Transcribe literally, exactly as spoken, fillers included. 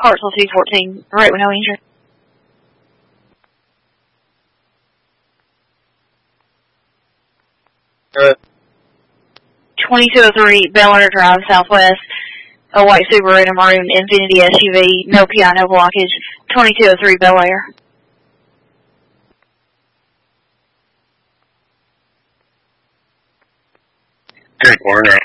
Hartsville two fourteen, right with no injury. Good. twenty-two oh three Bel Air Drive Southwest, a white Subaru and a maroon Infiniti S U V, no P I, no blockage, twenty-two oh three Bel Air. Good corner.